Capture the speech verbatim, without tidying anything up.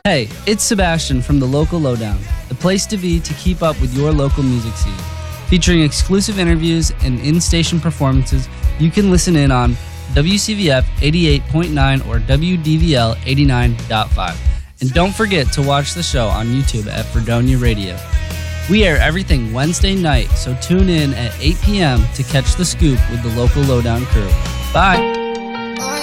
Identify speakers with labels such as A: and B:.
A: Hey, it's Sebastian from the Local Lowdown, the place to be to keep up with your local music scene. Featuring exclusive interviews and in-station performances, you can listen in on W C V F eighty-eight point nine or W D V L eighty-nine point five. And don't forget to watch the show on YouTube at Fredonia Radio. We air everything Wednesday night, so tune in at eight p.m. to catch the scoop with the Local Lowdown crew. Bye!